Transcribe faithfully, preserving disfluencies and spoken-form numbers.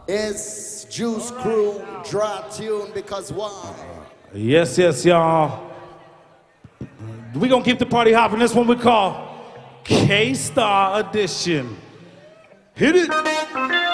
It's Juice Crew draw tune because why? Yes, yes, y'all. We gonna keep the party hopping. This one we call K-Star Edition. Hit it.